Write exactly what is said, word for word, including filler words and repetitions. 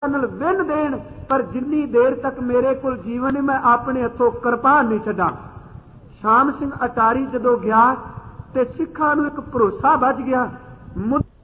Win then, पर जिन्नी देर तक मेरे कोल जीवन है मैं अपने हथों कृपान नहीं छड्डां। शाम सिंह अटारी जदों गया ते सिखां नूं एक भरोसा बच गया।